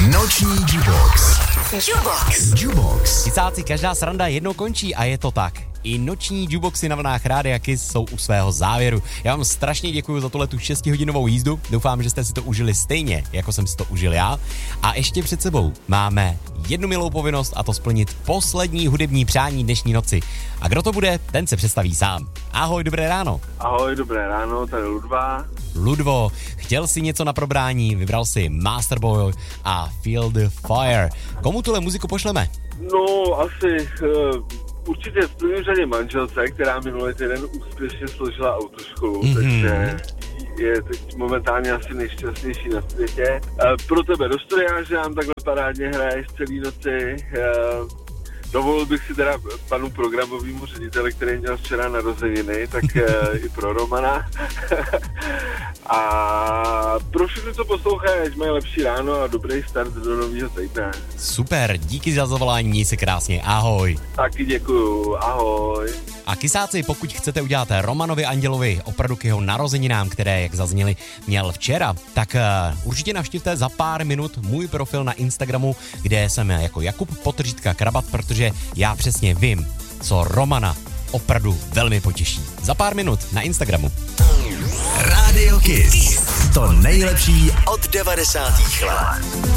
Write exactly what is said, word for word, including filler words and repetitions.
Noční Jubox. Jubox. Jubox. Tisíci, každá sranda jednou končí a je to tak. I noční Juboxy na vlnách Rádia Kiss jsou u svého závěru. Já vám strašně děkuji za tuhle tu šestihodinovou jízdu. Doufám, že jste si to užili stejně, jako jsem si to užil já. A ještě před sebou máme jednu milou povinnost, a to splnit poslední hudební přání dnešní noci. A kdo to bude, ten se představí sám. Ahoj, dobré ráno. Ahoj, dobré ráno, tady Ludva. Ludvo, chtěl si něco na probrání, vybral si Masterboy a Feel the Fire. Komu tuhle muziku pošleme? No, asi... Uh... Určitě v první řadě manželce, která minulý týden úspěšně složila autoškolu, mm-hmm. takže je teď momentálně asi nejšťastnější na světě. E, pro tebe do studia, že nám takhle parádně hraješ celý noci. E, dovolil bych si teda panu programovému řediteli, který měl včera narozeniny, tak e, i pro Romana. A pro všechny, co poslouchají, ať mají lepší ráno a dobrý start do nového týdne. Super, díky za zavolání, měj se krásně, ahoj. Taky děkuju, ahoj. A kysáci, pokud chcete udělat Romanovi Andělovi opravdu k jeho narozeninám, které, jak zazněli, měl včera, tak uh, určitě navštivte za pár minut můj profil na Instagramu, kde jsem jako Jakub Potržítka Krabat, protože já přesně vím, co Romana opravdu velmi potěší. Za pár minut na Instagramu. Rádio Kiss. To nejlepší od devadesátých let.